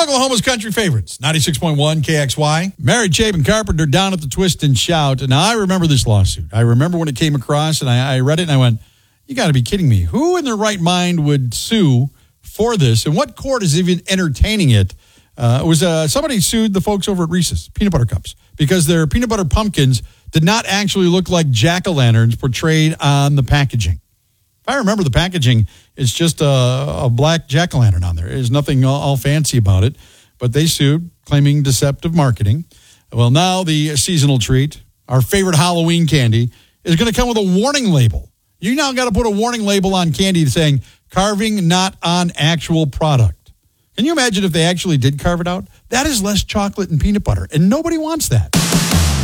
Oklahoma's country favorites, 96.1 KXY. Mary Chapin Carpenter down at the Twist and Shout. Now, I remember this lawsuit. I remember when it came across, and I read it, and I went, you got to be kidding me. Who in their right mind would sue for this? And what court is even entertaining it? It was somebody sued the folks over at Reese's Peanut Butter Cups because their peanut butter pumpkins did not actually look like jack-o'-lanterns portrayed on the packaging. If I remember, the packaging is just a black jack-o'-lantern on there. There's nothing all fancy about it. But they sued, claiming deceptive marketing. Well, now the seasonal treat, our favorite Halloween candy, is going to come with a warning label. You now got to put a warning label on candy saying, carving not on actual product. Can you imagine if they actually did carve it out? That is less chocolate and peanut butter, and nobody wants that.